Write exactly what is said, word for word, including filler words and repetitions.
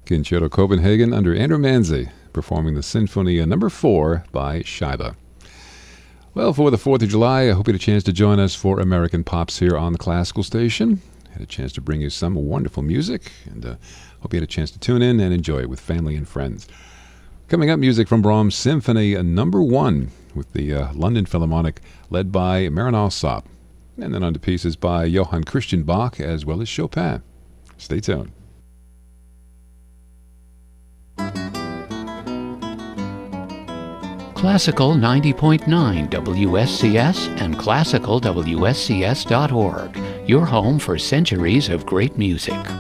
Concerto Copenhagen under Andrew Manze, performing the Symphony Number four by Scheibe. Well, for the fourth of July, I hope you had a chance to join us for American Pops here on the Classical Station. Had a chance to bring you some wonderful music, and uh, hope you had a chance to tune in and enjoy it with family and friends. Coming up, music from Brahms' Symphony Number one with the uh, London Philharmonic led by Marin Alsop. And then on to pieces by Johann Christian Bach as well as Chopin. Stay tuned. Classical ninety point nine W S C S and classical W S C S dot org, your home for centuries of great music.